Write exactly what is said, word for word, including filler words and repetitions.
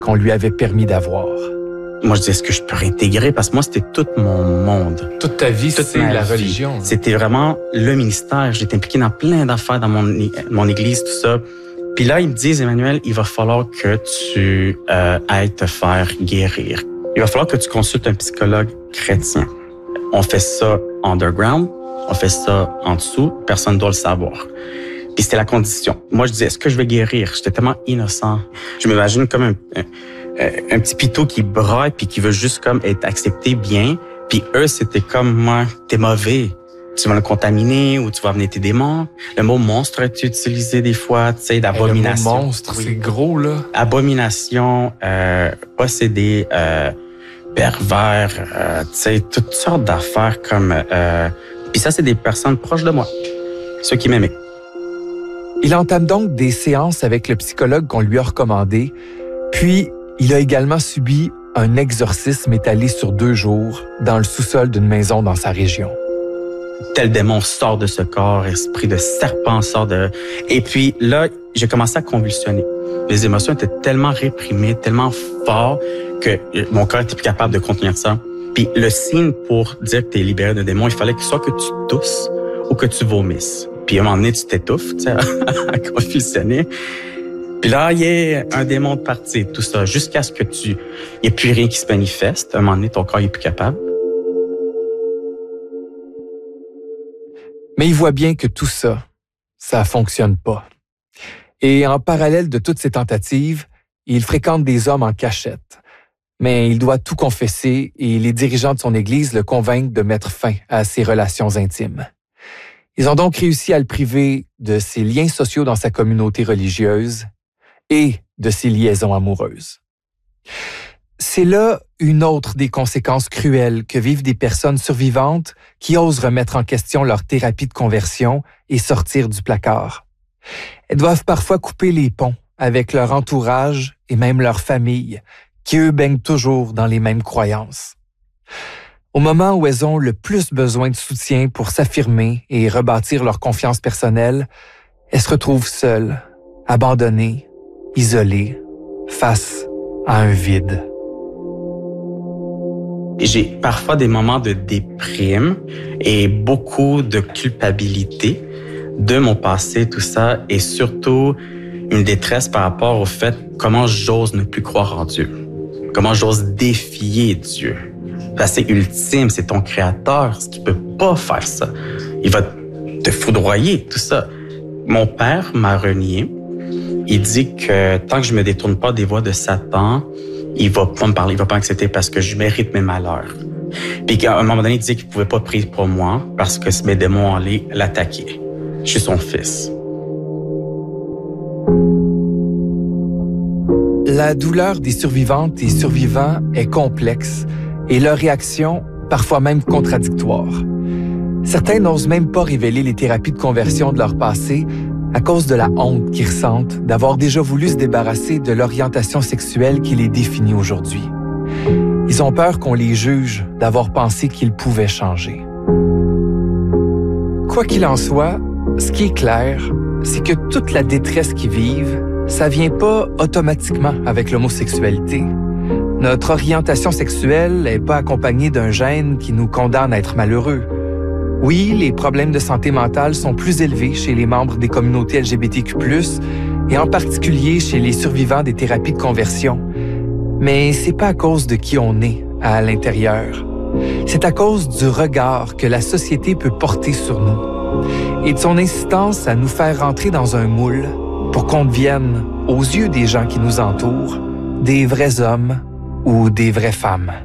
qu'on lui avait permis d'avoir. Moi, je disais, est-ce que je peux réintégrer? Parce que moi, c'était tout mon monde. Toute ta vie, Toute c'est ma la vie. religion. C'était vraiment le ministère. J'étais impliqué dans plein d'affaires dans mon, mon église, tout ça. Puis là, ils me disent, Emmanuel, il va falloir que tu euh, ailles te faire guérir. Il va falloir que tu consultes un psychologue chrétien. On fait ça underground, on fait ça en dessous, personne ne doit le savoir. Puis c'était la condition. Moi, je disais, est-ce que je vais guérir? J'étais tellement innocent. Je m'imagine comme un, un, un petit pitou qui braille puis qui veut juste comme être accepté bien. Puis eux, c'était comme, moi, t'es mauvais. Tu vas le contaminer ou tu vas amener tes démons. Le mot monstre est utilisé des fois, tu sais, d'abomination. Le mot monstre, Oui. c'est gros, là. Abomination, euh, possédé, euh, pervers, euh, tu sais, toutes sortes d'affaires comme... Euh, puis ça, c'est des personnes proches de moi, ceux qui m'aimaient. Il entame donc des séances avec le psychologue qu'on lui a recommandé, puis il a également subi un exorcisme étalé sur deux jours dans le sous-sol d'une maison dans sa région. Tel démon sort de ce corps, esprit de serpent sort de... Et puis là, j'ai commencé à convulsionner. Les émotions étaient tellement réprimées, tellement fortes que mon corps était plus capable de contenir ça. Puis le signe pour dire que tu es libéré d'un démon, il fallait que soit que tu tousses ou que tu vomisses. Puis à un moment donné, tu t'étouffes, tu sais, à convulsionner. Puis là, il y a un démon de partir, tout ça, jusqu'à ce que tu... Il n'y ait plus rien qui se manifeste. À un moment donné, ton corps n'est plus capable. Mais il voit bien que tout ça, ça fonctionne pas. Et en parallèle de toutes ces tentatives, il fréquente des hommes en cachette. Mais il doit tout confesser et les dirigeants de son église le convainquent de mettre fin à ses relations intimes. Ils ont donc réussi à le priver de ses liens sociaux dans sa communauté religieuse et de ses liaisons amoureuses. C'est là une autre des conséquences cruelles que vivent des personnes survivantes qui osent remettre en question leur thérapie de conversion et sortir du placard. Elles doivent parfois couper les ponts avec leur entourage et même leur famille, qui eux baignent toujours dans les mêmes croyances. Au moment où elles ont le plus besoin de soutien pour s'affirmer et rebâtir leur confiance personnelle, elles se retrouvent seules, abandonnées, isolées, face à un vide. J'ai parfois des moments de déprime et beaucoup de culpabilité de mon passé, tout ça, et surtout une détresse par rapport au fait comment j'ose ne plus croire en Dieu, comment j'ose défier Dieu. Parce que c'est ultime, c'est ton créateur, tu peux pas faire ça. Il va te foudroyer, tout ça. Mon père m'a renié. Il dit que tant que je me détourne pas des voies de Satan, il va pas me parler, il va pas m'accepter parce que je mérite mes malheurs. Puis qu'à un moment donné, il dit qu'il pouvait pas prier pour moi parce que mes démons allaient l'attaquer. Je suis son fils. La douleur des survivantes et survivants est complexe et leur réaction parfois même contradictoire. Certains n'osent même pas révéler les thérapies de conversion de leur passé à cause de la honte qu'ils ressentent d'avoir déjà voulu se débarrasser de l'orientation sexuelle qui les définit aujourd'hui. Ils ont peur qu'on les juge d'avoir pensé qu'ils pouvaient changer. Quoi qu'il en soit, ce qui est clair, c'est que toute la détresse qu'ils vivent, ça vient pas automatiquement avec l'homosexualité. Notre orientation sexuelle n'est pas accompagnée d'un gène qui nous condamne à être malheureux. Oui, les problèmes de santé mentale sont plus élevés chez les membres des communautés L G B T Q plus, et en particulier chez les survivants des thérapies de conversion. Mais c'est pas à cause de qui on est à l'intérieur. C'est à cause du regard que la société peut porter sur nous et de son insistance à nous faire rentrer dans un moule pour qu'on devienne, aux yeux des gens qui nous entourent, des vrais hommes ou des vraies femmes.